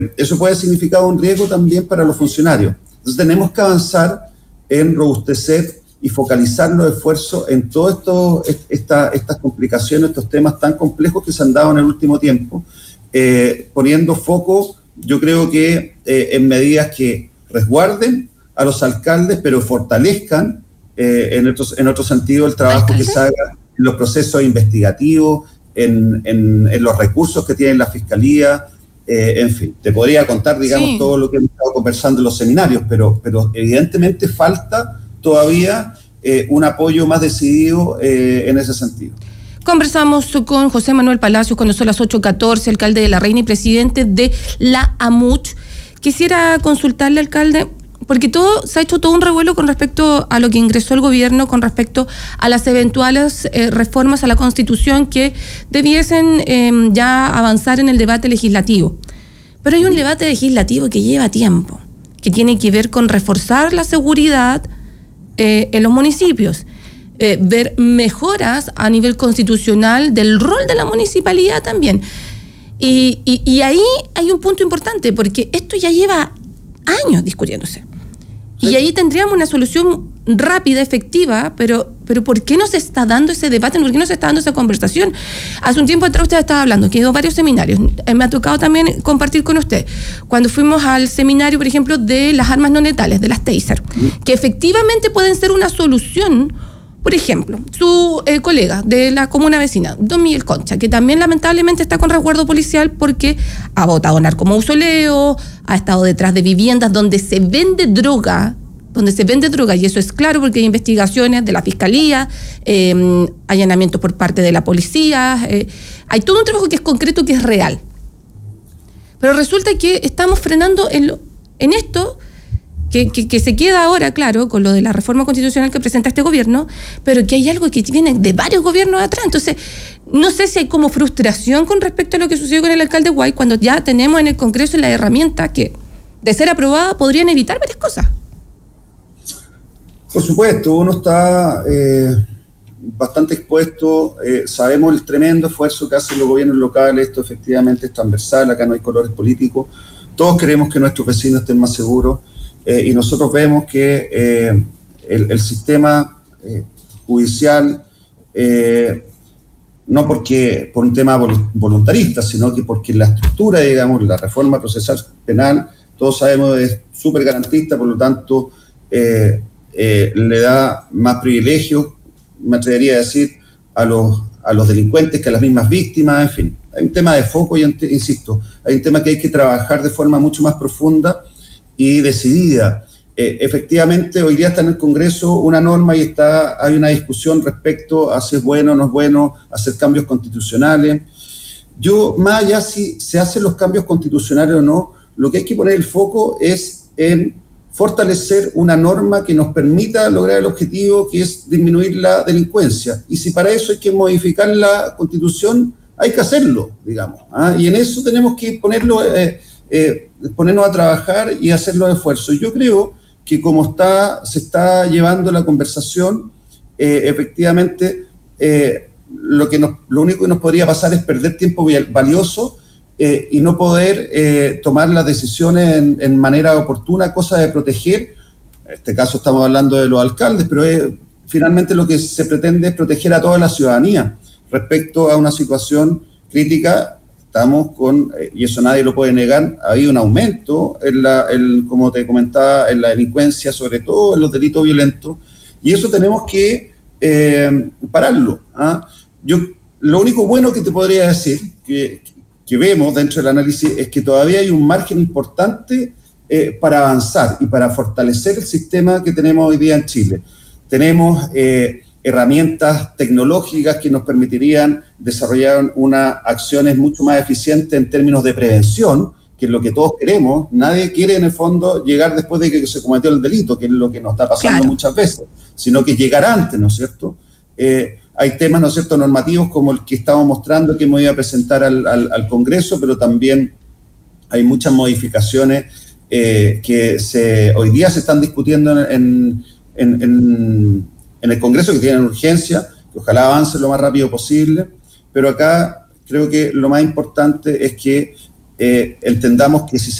eso puede significar un riesgo también para los funcionarios. Entonces tenemos que avanzar en robustecer y focalizar los esfuerzos en todas estas complicaciones, estos temas tan complejos que se han dado en el último tiempo, poniendo foco, yo creo que en medidas que resguarden a los alcaldes, pero fortalezcan en otro sentido el trabajo que se haga en los procesos investigativos, en los recursos que tiene la Fiscalía. En fin, te podría contar, digamos, todo lo que hemos estado conversando en los seminarios, pero evidentemente falta todavía un apoyo más decidido en ese sentido. Conversamos con José Manuel Palacios cuando son las 8:14, alcalde de La Reina y presidente de la AMUCH. Quisiera consultarle, alcalde, porque se ha hecho todo un revuelo con respecto a lo que ingresó el gobierno, con respecto a las eventuales reformas a la Constitución que debiesen ya avanzar en el debate legislativo. Pero hay un debate legislativo que lleva tiempo, que tiene que ver con reforzar la seguridad en los municipios, ver mejoras a nivel constitucional del rol de la municipalidad también. Y ahí hay un punto importante, porque esto ya lleva años discutiéndose. Y ahí tendríamos una solución rápida, efectiva, pero ¿por qué no se está dando ese debate? ¿Por qué no se está dando esa conversación? Hace un tiempo atrás usted estaba hablando, que dio varios seminarios. Me ha tocado también compartir con usted. Cuando fuimos al seminario, por ejemplo, de las armas no letales, de las taser, que efectivamente pueden ser una solución. Por ejemplo, su colega de la comuna vecina, don Miguel Concha, que también lamentablemente está con resguardo policial porque ha botado narcomausoleo, ha estado detrás de viviendas donde se vende droga, y eso es claro porque hay investigaciones de la Fiscalía, allanamientos por parte de la policía, hay todo un trabajo que es concreto, que es real. Pero resulta que estamos frenando en esto, que se queda ahora, claro, con lo de la reforma constitucional que presenta este gobierno, pero que hay algo que viene de varios gobiernos atrás. Entonces, no sé si hay como frustración con respecto a lo que sucedió con el alcalde Guay, cuando ya tenemos en el Congreso la herramienta que, de ser aprobada, podrían evitar varias cosas. Por supuesto, uno está bastante expuesto, sabemos el tremendo esfuerzo que hacen los gobiernos locales, esto efectivamente es transversal, acá no hay colores políticos, todos queremos que nuestros vecinos estén más seguros, y nosotros vemos que el sistema judicial, no porque por un tema voluntarista, sino que porque la estructura, digamos, la reforma procesal penal, todos sabemos es súper garantista, por lo tanto le da más privilegios, me atrevería a decir, a los delincuentes que a las mismas víctimas, en fin. Hay un tema de foco y, insisto, hay un tema que hay que trabajar de forma mucho más profunda y decidida. Efectivamente, hoy día está en el Congreso una norma y hay una discusión respecto a si es bueno o no es bueno hacer cambios constitucionales. Yo, más allá si se hacen los cambios constitucionales o no, lo que hay que poner el foco es en fortalecer una norma que nos permita lograr el objetivo, que es disminuir la delincuencia. Y si para eso hay que modificar la Constitución, hay que hacerlo, digamos. Y en eso tenemos que ponernos a trabajar y hacer los esfuerzos. Yo creo que como se está llevando la conversación, efectivamente, lo único que nos podría pasar es perder tiempo valioso y no poder tomar las decisiones en manera oportuna, cosa de proteger. En este caso estamos hablando de los alcaldes, pero finalmente lo que se pretende es proteger a toda la ciudadanía respecto a una situación crítica. Estamos y eso nadie lo puede negar, ha habido un aumento, como te comentaba, en la delincuencia, sobre todo en los delitos violentos, y eso tenemos que pararlo. Lo único bueno que te podría decir, que vemos dentro del análisis, es que todavía hay un margen importante para avanzar y para fortalecer el sistema que tenemos hoy día en Chile. Tenemos herramientas tecnológicas que nos permitirían desarrollar unas acciones mucho más eficientes en términos de prevención, que es lo que todos queremos. Nadie quiere, en el fondo, llegar después de que se cometió el delito, que es lo que nos está pasando muchas veces, sino que llegar antes, ¿no es cierto? Hay temas, ¿no es cierto?, normativos como el que estamos mostrando, que hemos ido a presentar al Congreso, pero también hay muchas modificaciones que hoy día se están discutiendo en el Congreso, que tienen urgencia, que ojalá avance lo más rápido posible, pero acá creo que lo más importante es que entendamos que si